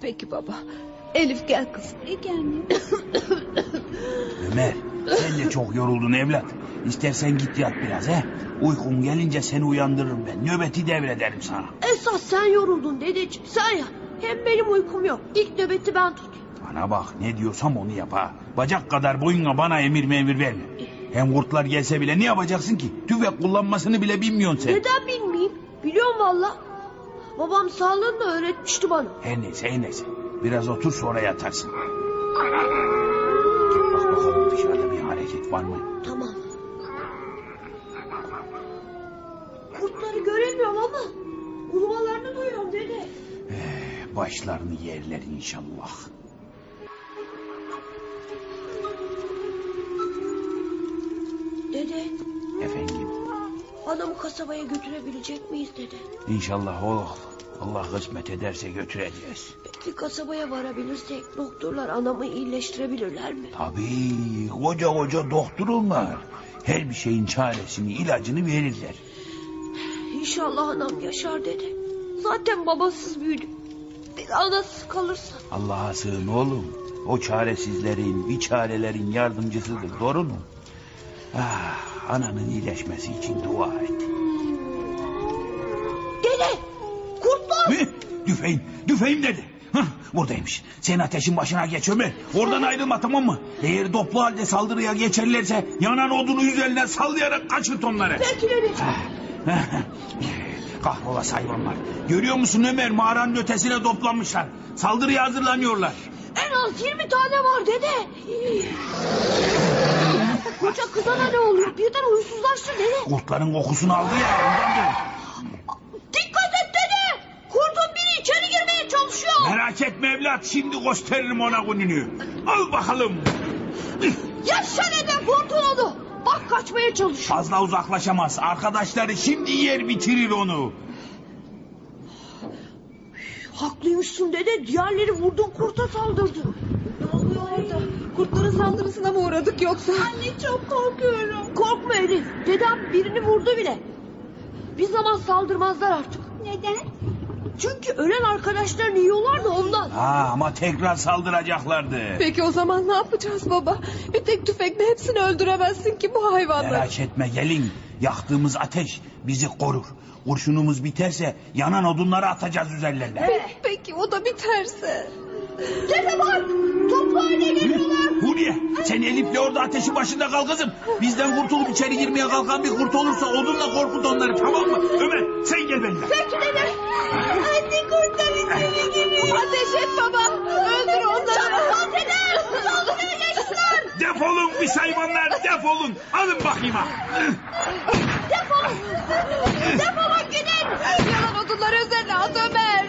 Peki baba. Elif gel kızım. Peki anne. Ömer, sen de çok yoruldun evlat. İstersen git yat biraz he. Uykun gelince seni uyandırırım ben. Nöbeti devrederim sana. Esas sen yoruldun dedeciğim, sen ya. Hem benim uykum yok. İlk nöbeti ben tutayım. Bana bak, ne diyorsam onu yap ha. Bacak kadar boyunla bana emir verme. Hem kurtlar gelse bile ne yapacaksın ki? Tüfek kullanmasını bile bilmiyorsun sen. Neden bilmeyeyim? Biliyorum valla. Babam sağlığını öğretmişti bana. Her neyse. Biraz otur sonra yatarsın. Bak bakalım dışarıda bir hareket var mı? Tamam. Kurtları göremiyorum ama ulumalarını duyuyorum dede. Başlarını yerler inşallah. Dede, Efendim, anamı kasabaya götürebilecek miyiz dede? İnşallah oğlum. Allah kısmet ederse götüreceğiz. Peki kasabaya varabilirsek doktorlar anamı iyileştirebilirler mi? Tabii koca doktorun var. Her bir şeyin çaresini, ilacını verirler. İnşallah anam yaşar dede. Zaten babasız büyüdü. Bir anasız kalırsa. Allah'a sığın oğlum. O çaresizlerin, biçarelerin yardımcısıdır. Doğru mu? Ananın iyileşmesi için dua et. Dede! Kurtlar! Ne? Düfeğim dedi. Hah, buradaymış. Sen ateşin başına geç Ömer. Oradan ayrılma, tamam mı? Eğer toplu halde saldırıya geçerlerse yanan odunu üzerine sallayarak kaçırt onları. Peki dede. Kahrolası hayvanlar. Görüyor musun Ömer? Mağaranın ötesine toplanmışlar. Saldırıya hazırlanıyorlar. En az 20 tane var dede. Koca kızana ne oluyor? Birden huysuzlaştı dede. Kurtların kokusunu aldı ya, ondandır. Dikkat et dede. Kurtun biri içeri girmeye çalışıyor. Merak etme evlat, şimdi gösteririm ona gününü. Al bakalım. Yaşa dede, kurtun onu. Bak kaçmaya çalışıyor. Fazla uzaklaşamaz. Arkadaşları şimdi yer bitirir onu. Haklıymışsın dede. Diğerleri vurdun kurta saldırdı. Ne oluyor orada? Kurtların saldırısına mı uğradık yoksa? Anne çok korkuyorum. Korkma Elif. Dedem birini vurdu bile. Bir zaman saldırmazlar artık. Neden? Çünkü ölen arkadaşlarını yiyorlar da ondan. Ama tekrar saldıracaklardı. Peki o zaman ne yapacağız baba? Bir tek tüfekle hepsini öldüremezsin ki bu hayvanları. Merak etme gelin. Yaktığımız ateş bizi korur. Kurşunumuz biterse yanan odunları atacağız üzerlerine. Peki o da biterse? Dede bak. Toplu halde geliyorlar. Huriye, sen Elif'le orada ateşin başında kal kızım. Bizden kurtulup içeri girmeye kalkan bir kurt olursa odunla korkut onları, tamam mı? Ömer sen gel benimle. Peki dede. Anne kurtlar içeri giriyor. Ateş et baba. Öldür onları. Çabuk dede. Saldırıya geçtiler. Defolun pis hayvanlar, defolun. Alın bakayım ha. Defolun. Defolun gidin. Yalan odunları üzerine at Ömer.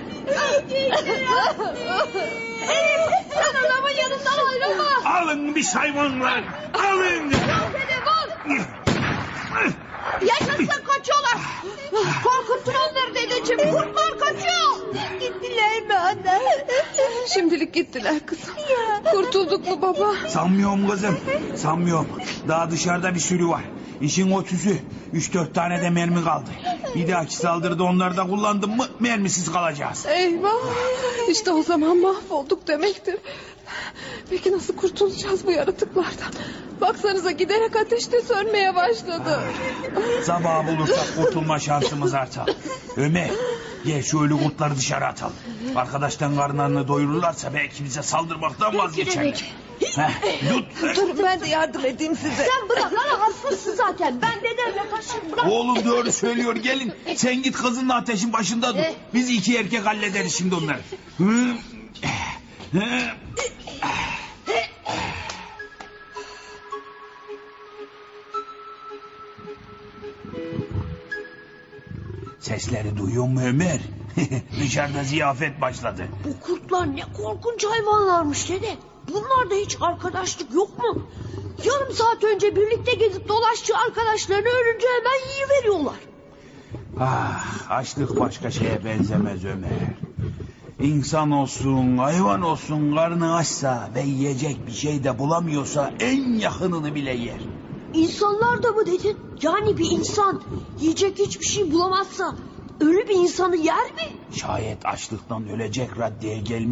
Elif sen adamın yanından ayrılma. Alın pis hayvanlar, alın. Dede bak. Yaşasın, kaçıyorlar. Korkuttun onları dedeciğim. Kurtlar kaçıyor. Gittiler mi anne? Şimdilik gittiler kızım. Kurtulduk mu baba? Sanmıyorum kızım, sanmıyorum. Daha dışarıda bir sürü var. İşin o tüsü. 3-4 tane de mermi kaldı. Bir dahaki saldırıda onları da kullandım mı mermisiz kalacağız. Eyvah. İşte o zaman mahvolduk demektir. Peki nasıl kurtulacağız bu yaratıklardan? Baksanıza giderek ateş de sönmeye başladı. Sabah bulursak kurtulma şansımız artar. Ömer gel şu ölü kurtları dışarı atalım. Arkadaştan karınlarını doyururlarsa belki bize saldırmaktan vazgeçerler. Tut. Durun ben de yardım edeyim size. Sen bırak ana, hastasın zaten. Ben dedemle taşırım, bırak. Oğlum doğru söylüyor, gelin. Sen git kızınla ateşin başında dur. Biz 2 erkek hallederiz şimdi onları. Sesleri duyuyor mu Ömer? Dışarıda ziyafet başladı. Bu kurtlar ne korkunç hayvanlarmış dede. Bunlarda hiç arkadaşlık yok mu? Yarım saat önce birlikte gezip dolaştığı arkadaşlarını ölünce hemen yiyiveriyorlar. Açlık başka şeye benzemez Ömer. İnsan olsun, hayvan olsun karnı açsa ve yiyecek bir şey de bulamıyorsa en yakınını bile yer. İnsanlar da mı dedin? Yani bir insan yiyecek hiçbir şey bulamazsa ölü bir insanı yer mi? Şayet açlıktan ölecek raddeye gelmiş